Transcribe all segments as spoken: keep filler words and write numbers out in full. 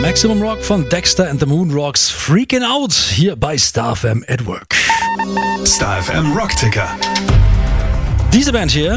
Maximum Rock von Dexter and the Moonrocks, Freaking Out, hier bei Star F M at Work. Star F M Rockticker. Diese Band hier,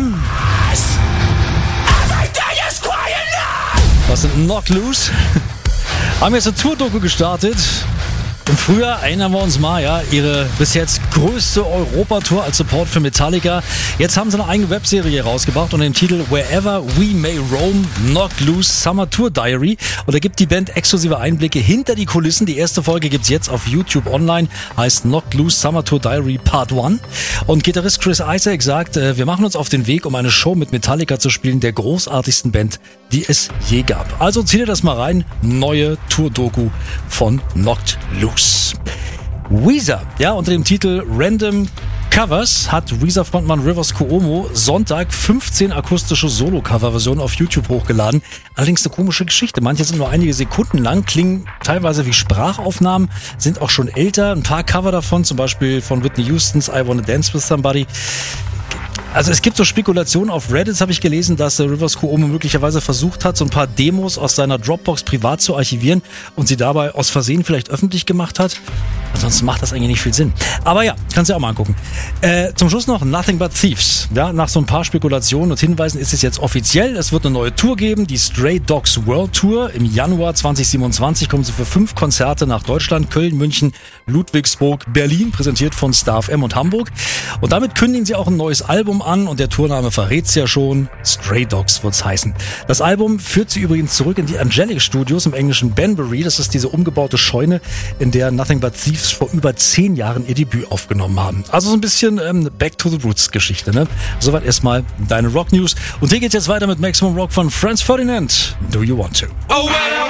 das sind Knocked Loose, haben jetzt eine Tour-Doku gestartet. Im Frühjahr, erinnern wir uns mal, ja, ihre bis jetzt größte Europatour als Support für Metallica. Jetzt haben sie eine eigene Webserie rausgebracht unter dem Titel Wherever We May Roam, Knocked Loose Summer Tour Diary. Und da gibt die Band exklusive Einblicke hinter die Kulissen. Die erste Folge gibt's jetzt auf YouTube online, heißt Knocked Loose Summer Tour Diary Part eins. Und Gitarrist Chris Isaak sagt, äh, wir machen uns auf den Weg, um eine Show mit Metallica zu spielen, der großartigsten Band, die es je gab. Also zieh dir das mal rein, neue Tour-Doku von Knocked Loose. Weezer, ja, unter dem Titel Random Covers hat Weezer-Frontmann Rivers Cuomo Sonntag fünfzehn akustische Solo-Cover-Versionen auf YouTube hochgeladen. Allerdings eine komische Geschichte. Manche sind nur einige Sekunden lang, klingen teilweise wie Sprachaufnahmen, sind auch schon älter. Ein paar Cover davon, zum Beispiel von Whitney Houstons I Wanna Dance With Somebody. Also es gibt so Spekulationen auf Reddit, habe ich gelesen, dass Rivers Cuomo möglicherweise versucht hat, so ein paar Demos aus seiner Dropbox privat zu archivieren und sie dabei aus Versehen vielleicht öffentlich gemacht hat. Ansonsten macht das eigentlich nicht viel Sinn. Aber ja, kannst du dir auch mal angucken. Äh, zum Schluss noch Nothing But Thieves. Ja, nach so ein paar Spekulationen und Hinweisen ist es jetzt offiziell. Es wird eine neue Tour geben, die Stray Dogs World Tour. Im Januar zwanzig siebenundzwanzig kommen sie für fünf Konzerte nach Deutschland, Köln, München, Ludwigsburg, Berlin, präsentiert von Star F M und Hamburg. Und damit kündigen sie auch ein neues Album an und der Tourname verrät's ja schon. Stray Dogs wird's heißen. Das Album führt sie übrigens zurück in die Angelic Studios im englischen Banbury. Das ist diese umgebaute Scheune, in der Nothing But Thieves vor über zehn Jahren ihr Debüt aufgenommen haben. Also so ein bisschen ähm, Back to the Roots Geschichte, ne? Soweit erstmal deine Rock News. Und hier geht's jetzt weiter mit Maximum Rock von Franz Ferdinand. Do You Want To? Oh, well,